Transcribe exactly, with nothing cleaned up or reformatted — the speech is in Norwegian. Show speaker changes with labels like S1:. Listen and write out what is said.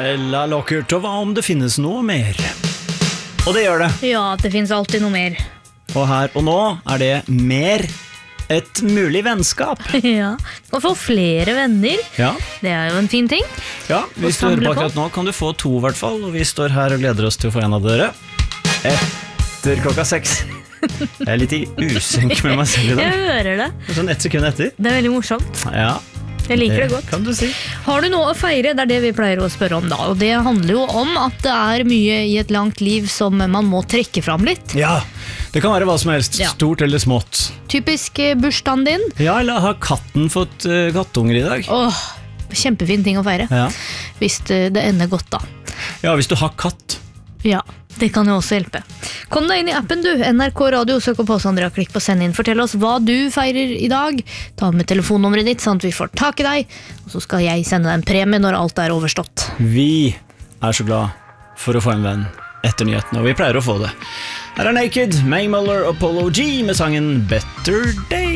S1: La Lockert, og hva om det finnes noe mer? Og det gjør det.
S2: Ja, det finnes alltid noe mer.
S1: Og her og nå er det mer et mulig vennskap.
S2: Ja, å få flere venner,
S1: Ja,
S2: det er jo en fin ting.
S1: ja hvis du hører
S2: samle
S1: på
S2: på.
S1: akkurat nå, kan du få to i hvert fall. Og vi står her og gleder oss til å få en av dere etter klokka seks. Jeg er litt i usynk med meg selv i dag.
S2: Jeg hører det.
S1: Sånn ett sekund etter.
S2: Det er veldig morsomt.
S1: Ja,
S2: Jeg liker det godt.
S1: kan du si.
S2: Har du noe å feire? Det er det vi pleier å spørre om da. Og det handler jo om at det er mye i et langt liv som man må trekke fram litt.
S1: Ja, det kan være hva som helst,
S2: Ja.
S1: stort eller smått.
S2: Typisk eh, bursdagen din.
S1: Ja, eller har katten fått uh, kattunger i dag?
S2: Åh, kjempefin ting å feire.
S1: Ja.
S2: Hvis det, det ender godt da.
S1: Ja, hvis du har katt.
S2: Ja, det kan jo også hjelpe. Kom deg inn i appen du, N R K Radio, søk opp oss Andrea, klikk på send inn. Fortell oss hva du feirer i dag. Ta med telefonnummeret ditt, sånn at vi får tak i deg. Og så skal jeg sende deg en premie når alt er overstått.
S1: Vi er så glad for å få en venn etter nyhetene, og vi pleier å få det. Her er Naked, May Muller og Polo G med sangen Better Day.